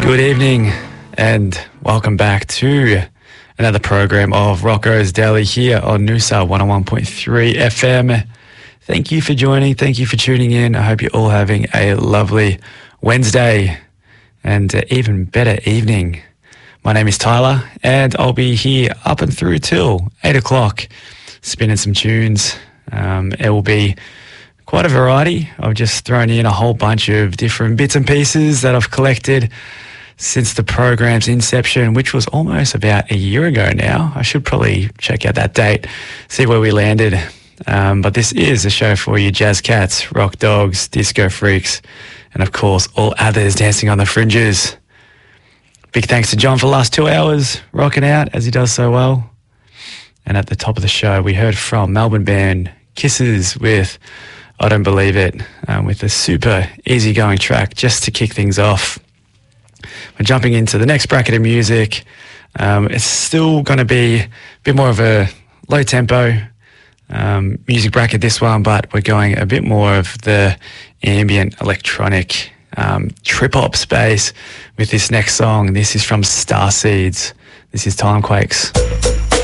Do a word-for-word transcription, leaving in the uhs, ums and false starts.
Good evening and welcome back to another program of Rocco's Daily here on Noosa one oh one point three F M. Thank you for joining. Thank you for tuning in. I hope you're all having a lovely Wednesday and uh, even better evening. My name is Tyler and I'll be here up and through till eight o'clock spinning some tunes. Um, it will be quite a variety. I've just thrown in a whole bunch of different bits and pieces that I've collected since the program's inception, which was almost about a year ago now. I should probably check out that date, see where we landed. Um, but this is a show for you jazz cats, rock dogs, disco freaks, and of course all others dancing on the fringes. Big thanks to John for the last two hours, rocking out as he does so well. And at the top of the show, we heard from Melbourne band Kisses with I Don't Believe It, um, with a super easygoing track just to kick things off. We're jumping into the next bracket of music. Um, it's still going to be a bit more of a low tempo um, music bracket, this one, but we're going a bit more of the ambient electronic um, trip hop space with this next song. This is from Starseeds. This is Timequakes.